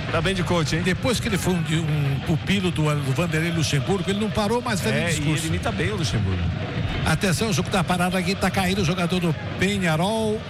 Tá bem de coach, hein? Depois que ele foi um pupilo do Vanderlei Luxemburgo, ele não parou mais fazendo discurso. E ele imita bem o Luxemburgo. Atenção, o jogo tá parado aqui, tá caindo o jogador do Peñarol,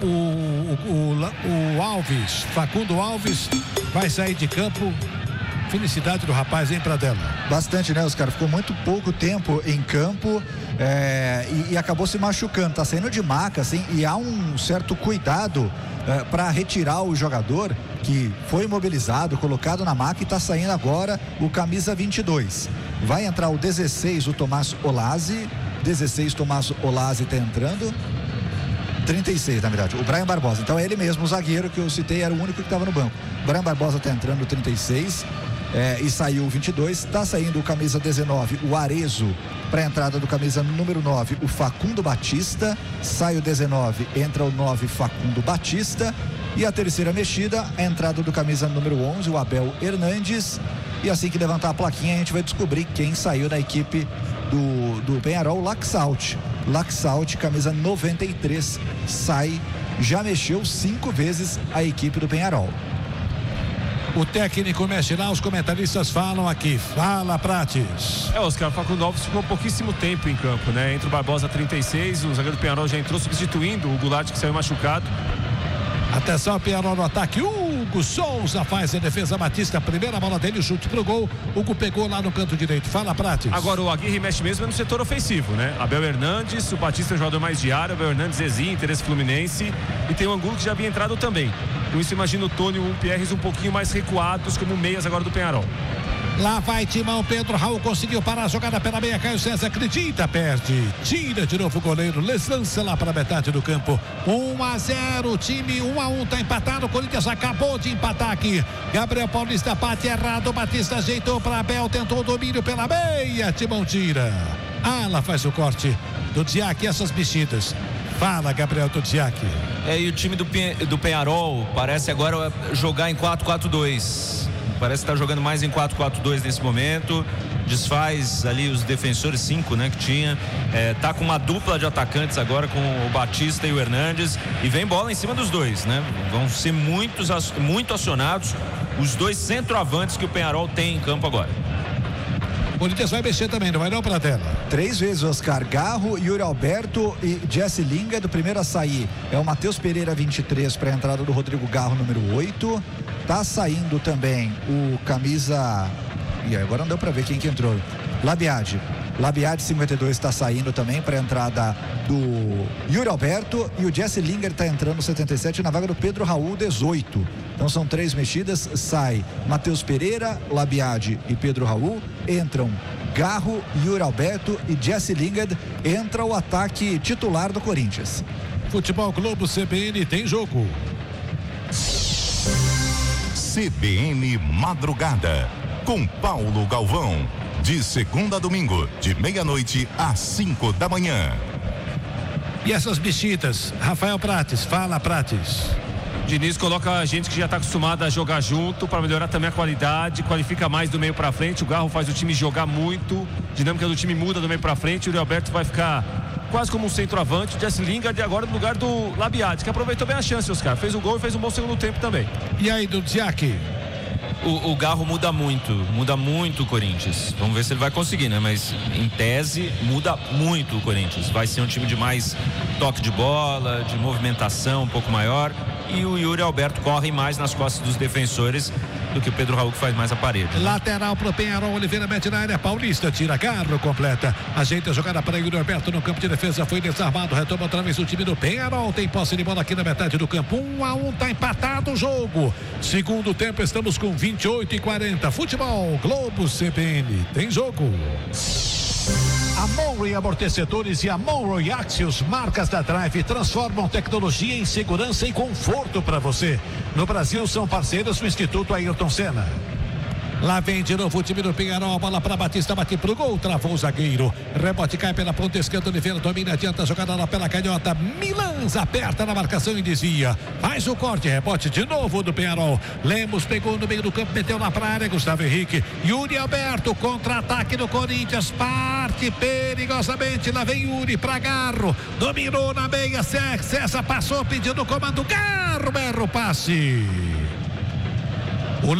o Alves, Facundo Alves, vai sair de campo. Felicidade do rapaz, hein, Pradella? Bastante, né, Oscar? Ficou muito pouco tempo em campo e acabou se machucando. Tá saindo de maca, assim, e há um certo cuidado para retirar o jogador que foi imobilizado, colocado na maca, e tá saindo agora o camisa 22. Vai entrar o 16, o Tomás Olazzi. 16, Tomás Olazzi tá entrando. 36, na verdade, o Brian Barbosa. Então é ele mesmo, o zagueiro que eu citei, era o único que estava no banco. O Brian Barbosa tá entrando, 36. E saiu o 22, está saindo o camisa 19, o Arezzo, para a entrada do camisa número 9, o Facundo Batista. Sai o 19, entra o 9, Facundo Batista. E a terceira mexida, a entrada do camisa número 11, o Abel Hernandes. E assim que levantar a plaquinha, a gente vai descobrir quem saiu da equipe do Peñarol. Laxalt, camisa 93, sai. Já mexeu 5 vezes a equipe do Peñarol. O técnico mexe lá, os comentaristas falam aqui. Fala, Prates. Oscar, o Facundo Alves ficou pouquíssimo tempo em campo, né? Entra o Barbosa, 36, o zagueiro do Peñarol já entrou substituindo o Goulart, que saiu machucado. Atenção, Peñarol no ataque. Hugo Souza faz a defesa. Batista, primeira bola dele, chute pro gol. Hugo pegou lá no canto direito. Fala, Prates. Agora o Aguirre mexe mesmo no setor ofensivo, né? Abel Hernandes, o Batista é o jogador mais de área. Abel Hernandes, Zezinho, interesse Fluminense. E tem o Angulo, que já havia entrado também. Com isso, imagina o Tony e o Pierres um pouquinho mais recuados, como meias agora do Peñarol. Lá vai Timão, Pedro Raul conseguiu parar a jogada pela meia, Caio César acredita, perde, tira de novo o goleiro, lança lá para metade do campo. 1-0, time 1-1, tá empatado, o Corinthians acabou de empatar aqui. Gabriel Paulista bate errado, Batista ajeitou para Abel, tentou o domínio pela meia, Timão tira. Lá faz o corte do Diac, essas mexidas. Fala, Gabriel Tudziak. E o time do Peñarol parece agora jogar em 4-4-2. Parece estar jogando mais em 4-4-2 nesse momento. Desfaz ali os defensores 5, né, que tinha. Tá com uma dupla de atacantes agora com o Batista e o Hernandes. E vem bola em cima dos dois, né? Vão ser muito acionados os dois centroavantes que o Peñarol tem em campo agora. O Corinthians vai mexer também, não vai não, Pradella? 3 vezes, Oscar. Garro, Yuri Alberto e Jesse Lingard. O primeiro a sair é o Matheus Pereira, 23, para a entrada do Rodrigo Garro, número 8. Tá saindo também o camisa... E agora não deu para ver quem que entrou. Labiade, 52, está saindo também para a entrada do Yuri Alberto. E o Jesse Lingard está entrando, 77, na vaga do Pedro Raul, 18. Então são 3 mexidas. Sai Matheus Pereira, Labiade e Pedro Raul. Entram Garro, Yuri Alberto e Jesse Lingard. Entra o ataque titular do Corinthians. Futebol Globo CBN tem jogo. CBN Madrugada, com Paulo Galvão. De segunda a domingo, de meia-noite às 5 da manhã. E essas mexidas, Rafael Prates, fala, Prates. Diniz coloca a gente que já está acostumado a jogar junto para melhorar também a qualidade, qualifica mais do meio para frente. O Garro faz o time jogar muito, a dinâmica do time muda do meio para frente. O Yuri Alberto vai ficar quase como um centroavante. O Jesse Lingard agora no lugar do Labiade, que aproveitou bem a chance, Oscar. Fez o gol e fez um bom segundo tempo também. E aí, do Diac? O Garro muda muito o Corinthians. Vamos ver se ele vai conseguir, né? Mas em tese muda muito o Corinthians. Vai ser um time de mais toque de bola, de movimentação um pouco maior. E o Yuri Alberto corre mais nas costas dos defensores do que o Pedro Raul, que faz mais a parede, né? Lateral pro Peñarol, Oliveira mete na área, Paulista tira, Garro completa, ajeita a jogada para Yuri Alberto no campo de defesa, foi desarmado, retoma outra vez o time do Peñarol, tem posse de bola aqui na metade do campo, 1-1, tá empatado o jogo. Segundo tempo, estamos com 28:40. Futebol Globo CBN, tem jogo. A Monroe Amortecedores e a Monroe Axios, marcas da Drive, transformam tecnologia em segurança e conforto para você. No Brasil são parceiros do Instituto Ayrton Senna. Lá vem de novo o time do Peñarol, a bola para Batista, bate pro gol, travou o zagueiro. Rebote cai pela ponta esquerda, Oliveira domina, adianta a jogada lá pela canhota. Milans aperta na marcação e desvia. Faz o corte, rebote de novo do Peñarol. Lemos pegou no meio do campo, meteu lá pra área, Gustavo Henrique. Yuri Alberto, contra-ataque do Corinthians, parte perigosamente. Lá vem Yuri pra Garro, dominou na meia, César passou pedindo o comando, Garro, berra o passe.